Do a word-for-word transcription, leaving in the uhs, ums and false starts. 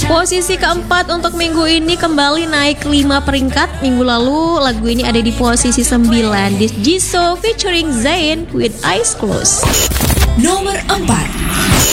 Posisi keempat untuk minggu ini kembali naik lima peringkat. Minggu lalu lagu ini ada di posisi sembilan. This Jisoo featuring Zayn with Eyes Closed. Nomor empat.